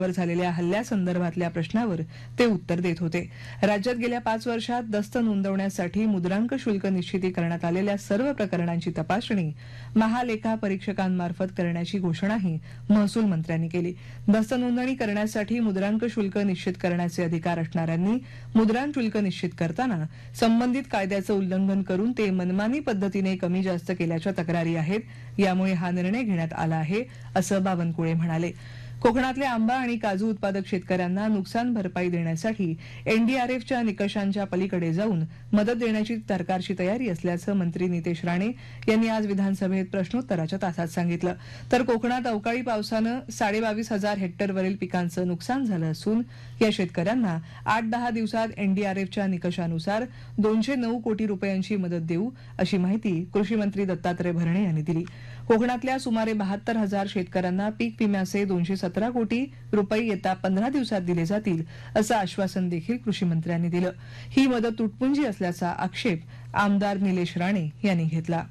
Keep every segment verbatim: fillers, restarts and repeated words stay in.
वर झालेल्या हल्ल्यासंदर्भातल्या प्रश्नावर ते उत्तर देत होते. राज्यात गेल्या पाच वर्षात दस्त नोंदवण्यासाठी मुद्रांक शुल्क निश्चिती करण्यात आलेल्या सर्व प्रकरणांची तपासणी महालेखा परीक्षकांमार्फत करण्याची घोषणाही महसूल मंत्र्यांनी केली. दस्त नोंदणी करण्यासाठी मुद्रांक शुल्क निश्चित करण्याचे अधिकार असणाऱ्यांनी मुद्रांक शुल्क निश्चित करताना संबंधित कायद्याचं उल्लंघन करून ते मनमानी पद्धतीने कमी जास्त केल्याच्या तक्रारी आहेत. यामुळे हा निर्णय घेण्यात आला आहे, असं बावनकुळे म्हणाले. कोकणातल्या आंबा आणि काजू उत्पादक शेतकऱ्यांना नुकसान भरपाई देण्यासाठी एनडीआरएफच्या निकषांच्या पलीकडे जाऊन मदत देण्याची सरकारची तयारी असल्याचं मंत्री नितेश राणे यांनी आज विधानसभेत प्रश्नोत्तराच्या तासात सांगितलं. तर कोकणात अवकाळी पावसानं साडेबावीस हजार हेक्टरवरील पिकांचं नुकसान झालं असून या शेतकऱ्यांना आठ दहा दिवसात एनडीआरएफच्या निकषानुसार दोनशे नऊ कोटी रुपयांची मदत देऊ, अशी माहिती कृषी मंत्री दत्तात्रय भरणे यांनी दिली. कोकणातल्या सुमारे बहात्तर हजार शेतकऱ्यांना पीक विम्याचे दोनशे सतरा कोटी रुपये येत्या पंधरा दिवसात दिले जातील, असं आश्वासन देखील कृषी मंत्र्यांनी दिलं. ही मदत तुटपुंजी असल्याचा आक्षेप आमदार निलेश राणे यांनी घेतला.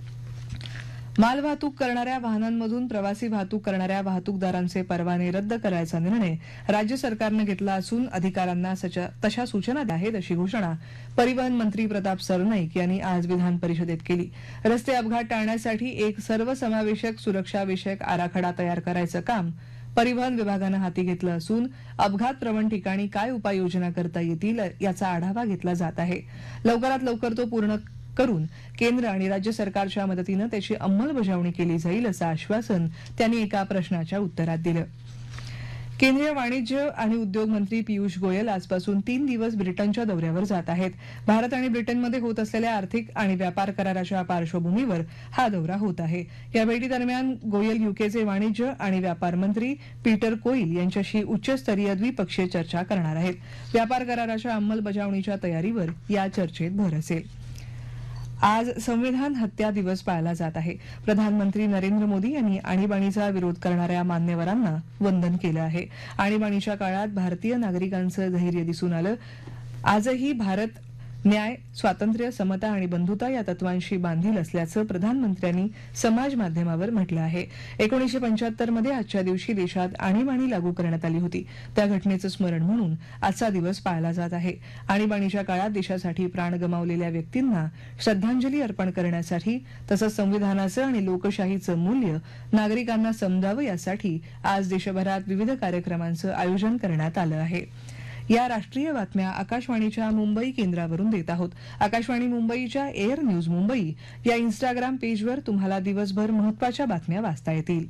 मालवाहतूक करणाऱ्या वाहनांमधून प्रवासी वाहतूक करणाऱ्या वाहतूकदारांचे परवाने रद्द करायचा निर्णय राज्य सरकारनं घेतला असून अधिकाऱ्यांना तशा सूचना द्या आहेत, अशी घोषणा परिवहन मंत्री प्रताप सरनाईक यांनी आज विधान परिषदेत केली. रस्ते अपघात टाळण्यासाठी एक सर्वसमावेशक सुरक्षाविषयक आराखडा तयार करायचं काम परिवहन विभागानं हाती घेतलं असून अपघात प्रवण ठिकाणी काय उपाययोजना करता येतील याचा आढावा घेतला जात आहे. लवकरात लवकर तो पूर्ण करून केंद्र आणि राज्य सरकारच्या मदतीनं त्याची अंमलबजावणी केली जाईल, असं आश्वासन त्यांनी एका प्रश्नाच्या उत्तरात दिलं. केंद्रीय वाणिज्य आणि उद्योग मंत्री पियुष गोयल आजपासून तीन दिवस ब्रिटनच्या दौऱ्यावर जात आहेत. भारत आणि ब्रिटनमध्ये होत असलेल्या आर्थिक आणि व्यापार कराराच्या पार्श्वभूमीवर हा दौरा होत आहे. या भेटीदरम्यान गोयल युकेचे वाणिज्य आणि व्यापार मंत्री पीटर कोईल यांच्याशी उच्चस्तरीय द्विपक्षीय चर्चा करणार आहेत. व्यापार कराराच्या अंमलबजावणीच्या तयारीवर या चर्चेत भर असेल. आज संविधान हत्या दिवस पाळला जात आहे. प्रधानमंत्री नरेंद्र मोदी यांनी आणीबाणीचा विरोध करणाऱ्या मान्यवरांना वंदन केलं आहे. आणीबाणीच्या काळात भारतीय नागरिकांचं धैर्य दिसून आलं. आजही भारत न्याय, स्वातंत्र्य, समता आणि बंधुता या तत्वांशी बांधील असल्याचं प्रधानमंत्र्यांनी समाज माध्यमावर म्हटलं आहे. एकोणीसशे पंच्याहत्तर मध्ये आजच्या दिवशी देशात आणीबाणी लागू करण्यात आली होती. त्या घटनेचं स्मरण म्हणून आजचा दिवस पाळला जात आहे. आणीबाणीच्या काळात देशासाठी प्राण गमावलेल्या व्यक्तींना श्रद्धांजली अर्पण करण्यासाठी तसंच संविधानाचं आणि लोकशाहीचं मूल्य नागरिकांना समजावं यासाठी आज देशभरात विविध कार्यक्रमांचं आयोजन करण्यात आलं आहे. या राष्ट्रीय बातम्या आकाशवाणीच्या मुंबई केंद्रावरून देत आहोत. आकाशवाणी मुंबईच्या एअर न्यूज मुंबई या इन्स्टाग्राम पेजवर तुम्हाला दिवसभर महत्त्वाच्या बातम्या वाचता येतील.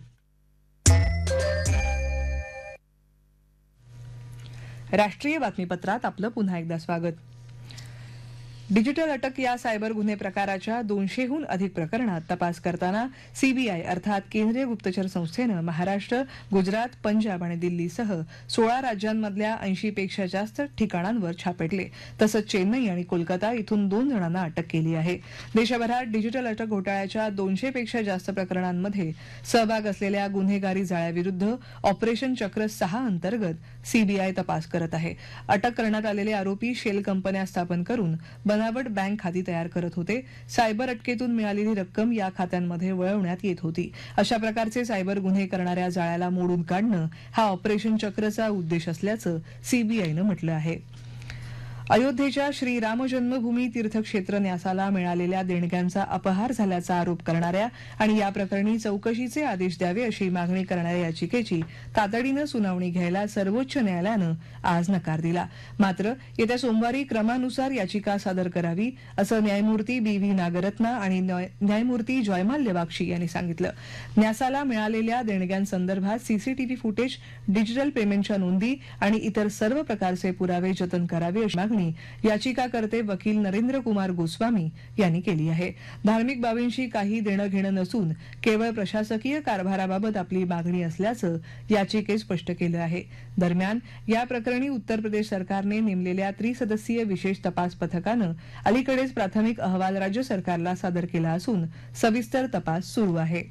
राष्ट्रीय बातमीपत्रात आपलं पुन्हा एकदा स्वागत. डिजिटल अटक या सायबर गुन्हे प्रकाराच्या दोनशेहून अधिक प्रकरणात तपास करताना सीबीआय अर्थात केंद्रीय गुप्तचर संस्थेनं महाराष्ट्र, गुजरात, पंजाब आणि दिल्लीसह सोळा राज्यांमधल्या ऐंशी पेक्षा जास्त ठिकाणांवर छापेटले. तसंच चेन्नई आणि कोलकाता इथून दोन जणांना अटक केली आहे. देशभरात डिजिटल अटक घोटाळ्याच्या दोनशे पेक्षा जास्त प्रकरणांमध्ये सहभाग असलेल्या गुन्हेगारी जाळ्याविरुद्ध ऑपरेशन चक्र सहा अंतर्गत सीबीआय तपास करत आहे. अटक करण्यात आलेले आरोपी शेल कंपन्या स्थापन करून बनावट बँक खाती तयार करत होते. सायबर अटकेतून मिळालेली रक्कम या खात्यांमध्ये वळवण्यात येत होती. अशा प्रकारचे सायबर गुन्हे करणाऱ्या जाळ्याला मोडून काढणं हा ऑपरेशन चक्रचा उद्देश असल्याचं सीबीआयनं म्हटलं आहे. अयोध्येच्या श्रीराम जन्मभूमी तीर्थक्षेत्र न्यासाला मिळालेल्या देणग्यांचा अपहार झाल्याचा आरोप करणाऱ्या आणि या प्रकरणी चौकशीचे आदेश द्यावे अशी मागणी करणाऱ्या याचिकेची तातडीनं सुनावणी घ्यायला सर्वोच्च न्यायालयानं आज नकार दिला. मात्र येत्या सोमवारी क्रमानुसार याचिका सादर करावी असं न्यायमूर्ती बी व्ही नागरत्ना आणि न्यायमूर्ती जयमाल्य बाक्षी यांनी सांगितलं. न्यासाला मिळालेल्या देणग्यांसंदर्भात सीसीटीव्ही फुटेज, डिजिटल पेमेंटच्या नोंदी आणि इतर सर्व प्रकारचे पुरावे जतन करावे अशी मागणी याचिकाकर्ते वकील नरेंद्र कुमार गोस्वामी यांनी केली आहे. धार्मिक बाबींशी काही देणं घेणं नसून केवळ प्रशासकीय कारभाराबाबत आपली मागणी असल्याचं याचिकेत स्पष्ट केलं आहे. दरम्यान या प्रकरणी उत्तर प्रदेश सरकारने नेमलेल्या त्रिसदस्यीय विशेष तपास पथकानं अलीकडेच प्राथमिक अहवाल राज्य सरकारला सादर केला असून सविस्तर तपास सुरू आहे.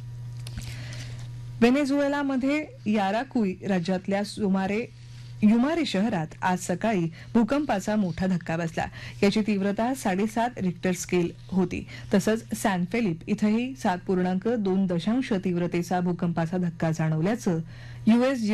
व्हेनेझुएलामध्ये याराकुई राज्यातल्या सुमारे युमारे शहरात आज सकाळी भूकंपाचा मोठा धक्का बसला. याची तीव्रता साडेसात रिक्टर स्केल होती. तसंच सॅन फेलिप इथंही सात पूर्णांक दोन दशांश तीव्रतेचा भूकंपाचा धक्का जाणवल्याचं युएस